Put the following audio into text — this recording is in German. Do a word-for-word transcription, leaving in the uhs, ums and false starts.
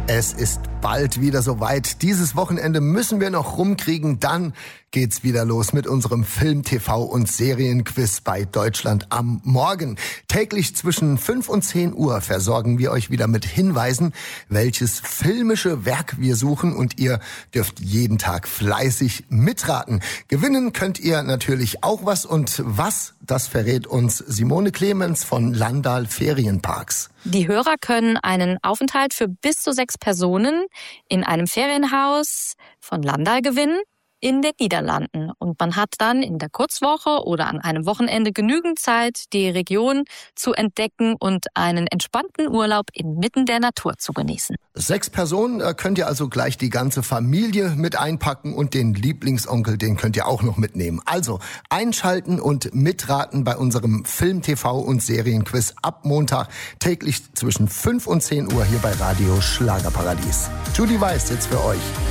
Es ist bald wieder soweit. Dieses Wochenende müssen wir noch rumkriegen. Dann geht's wieder los mit unserem Film-, T V- und Serienquiz bei Deutschland am Morgen. Täglich zwischen fünf und zehn Uhr versorgen wir euch wieder mit Hinweisen, welches filmische Werk wir suchen. Und ihr dürft jeden Tag fleißig mitraten. Gewinnen könnt ihr natürlich auch was. Und was, das verrät uns Simone Clemens von Landal Ferienparks. Die Hörer können einen Aufenthalt für bis zu sechs Personen in einem Ferienhaus von Landal gewinnen in den Niederlanden. Und man hat dann in der Kurzwoche oder an einem Wochenende genügend Zeit, die Region zu entdecken und einen entspannten Urlaub inmitten der Natur zu genießen. Sechs Personen äh, könnt ihr also gleich die ganze Familie mit einpacken und den Lieblingsonkel, den könnt ihr auch noch mitnehmen. Also einschalten und mitraten bei unserem Film-, T V- und Serienquiz ab Montag täglich zwischen fünf und zehn Uhr hier bei Radio Schlagerparadies. Judy Weiß jetzt für euch.